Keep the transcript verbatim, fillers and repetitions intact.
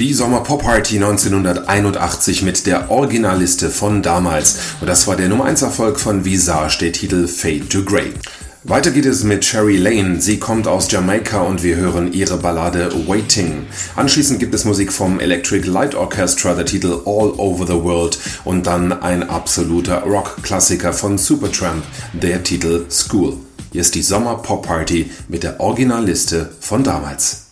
Die Sommer-Pop-Party neunzehnhunderteinundachtzig mit der Originalliste von damals. Und das war der Nummer eins Erfolg von Visage, der Titel Fade to Grey. Weiter geht es mit Sherry Lane. Sie kommt aus Jamaika und wir hören ihre Ballade Waiting. Anschließend gibt es Musik vom Electric Light Orchestra, der Titel All Over the World. Und dann ein absoluter Rock-Klassiker von Supertramp, der Titel School. Hier ist die Sommer-Pop-Party mit der Originalliste von damals.